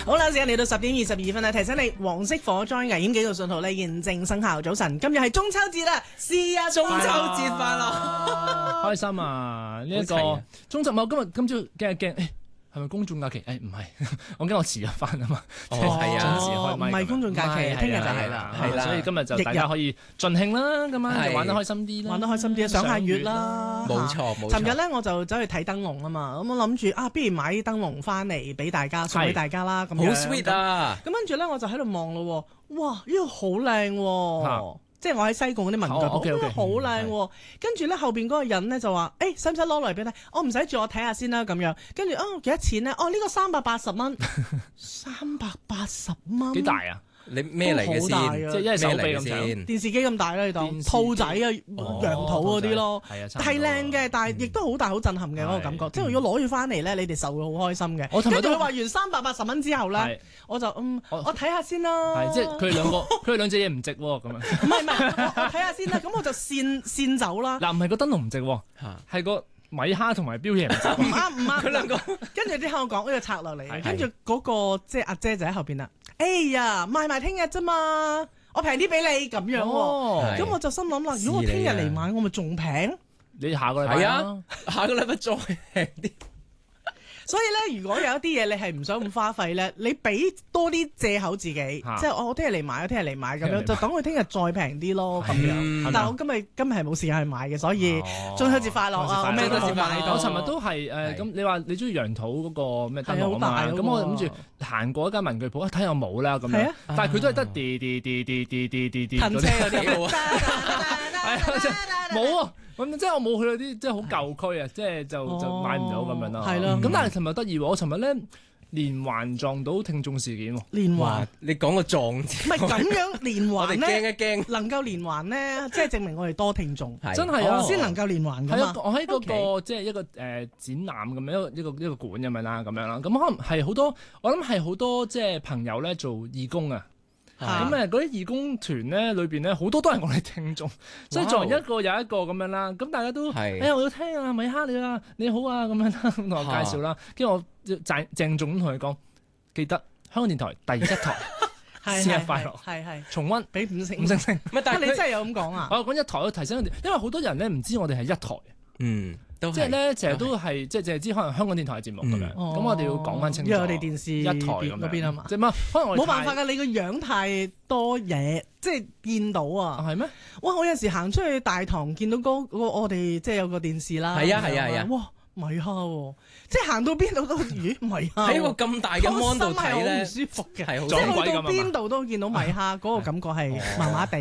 好啦，時間嚟到10:22啦，提醒你黃色火災危險警告信號咧現正生效。早晨，今日係中秋節啦，是啊， 中秋節快樂， 開心啊！呢一個中秋，今朝驚。係咪公眾假期？唔係，我驚我遲咗翻啊嘛。 係啊， 唔係公眾假期，聽日就係啦。 係啦，所以今日就大家可以盡興啦，咁樣就玩得開心啲啦。 玩得開心啲，賞下月啦。 冇錯。 尋日咧我就走去睇燈籠啊嘛，咁我諗住不如買啲燈籠翻嚟俾大家，送俾大家啦。咁好 sweet 啊！ 咁跟住咧我就喺度望咯，哇！呢個好靚喎。即係我喺西貢嗰啲民居，好靚喎。跟住咧後邊嗰個人咧就話：使唔使攞嚟俾你？我唔使住，我睇下先啦咁樣。跟住幾多錢咧？呢個380蚊，380蚊。幾大啊？ 你咩嚟嘅先？ 即係一係手臂咁長， 電視機咁大啦，你當兔仔啊、羊肚嗰啲咯，係靚嘅，但係亦都好大好震撼嘅嗰個感覺。即係如果攞住翻嚟咧，你哋受會好開心嘅。跟住佢話完380蚊之後咧，我就我睇下先啦。 係即係佢兩隻嘢唔值喎，咁樣。 唔係，我睇下先啦。咁我就先走啦。 嗱，唔係個燈籠唔值喎，係個米蝦同埋標嘢唔值。 唔啱。佢兩個跟住啲向我講呢個拆落嚟，跟住嗰個即係阿姐就喺後邊啦。賣埋聽日啫嘛，我平啲俾你咁樣喎。咁我就心諗啦，如果我聽日嚟買，我咪仲平。 你下個禮拜下個禮拜再平啲。 所以咧，如果有一啲嘢你係唔想咁花費咧，你俾多啲藉口自己，即係我聽日嚟買，我聽日嚟買咁樣，就等佢聽日再平啲咯咁樣。但係我今日係冇時間去買嘅，所以中秋節快樂啊！我咩都冇買到。 我尋日都係咁你話你中意楊桃嗰個咩燈籠啊嘛？咁我諗住行過一間文具鋪，睇下有冇啦咁樣。但係佢都係得啲騰車嗰啲冇啊！咁即係我冇去嗰啲即係好舊區啊，即係就買唔到咁樣咯。係咯。咁但係尋日得意喎，我尋日咧連環撞到聽眾事件喎。連環？ 你講個撞字？ 唔係咁樣連環咧？我哋驚一驚。 能夠連環咧，即係證明我哋多聽眾。 真係啊！ 先能夠連環㗎嘛。 我喺嗰個即係一個展覽咁樣一個館咁樣啦，咁樣啦。咁可能係好多，我諗係好多即係朋友咧做義工啊。咁嗰啲義工團咧裏邊咧好多都係我哋聽眾，所以做一個有一個咁樣啦。咁大家都我要聽啊，米哈你啊，你好啊咁樣啦，同我介紹啦。跟住我鄭重咁同佢講，記得香港電台第一台生日快樂，係重溫俾5星。 但係你真係有咁講啊？ 我講一台我提醒佢哋，因為好多人咧唔知我哋係一台。即係咧，成日都係即係淨係知可能香港電台嘅節目咁樣，咁我哋要講翻清楚。因為我哋電視一台嗰邊啊嘛，即係可能我冇辦法㗎，你個樣太多嘢，即係見到啊。係咩？哇！我有時行出去大堂見到我哋即係有個電視啦。係啊！哇！米蝦喎，即係行到邊度都米蝦喺個咁大嘅 mon 度睇咧， 好唔舒服嘅， 係好即係去到邊度都見到米蝦，嗰個感覺係麻麻地。